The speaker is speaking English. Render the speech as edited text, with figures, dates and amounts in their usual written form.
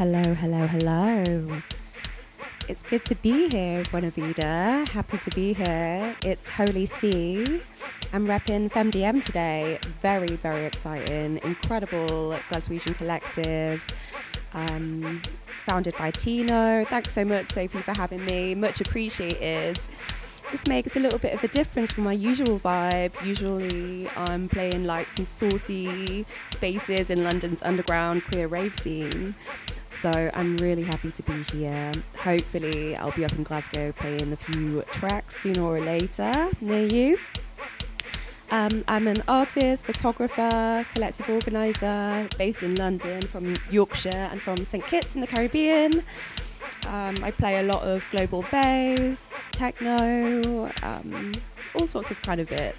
Hello, hello, hello. It's good to be here, Buena Vida. Happy to be here. It's Holy See. I'm repping FemDM today. Very, very exciting. Incredible Glaswegian collective. Founded by Tino. Thanks so much, Sophie, for having me. Much appreciated. This makes a little bit of a difference from my usual vibe. Usually I'm playing like some saucy spaces in London's underground queer rave scene. So I'm really happy to be here. Hopefully I'll be up in Glasgow playing a few tracks sooner or later near you. I'm an artist, photographer, collective organiser based in London, from Yorkshire and from St Kitts in the Caribbean. I play a lot of global bass, techno, all sorts of kind of bit.